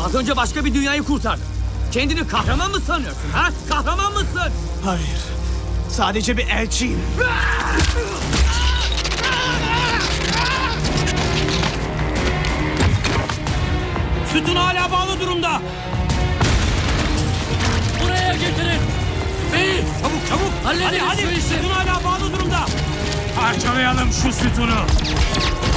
Az önce başka bir dünyayı kurtardın. Kendini kahraman mı sanıyorsun ha? Kahraman mısın? Hayır. Sadece bir elçiyim. Sütun hala bağlı durumda. Buraya getirin. Bey, Çabuk. hallederiz Hadi. şu işi. Sütun hala bağlı durumda. Parçalayalım şu sütunu.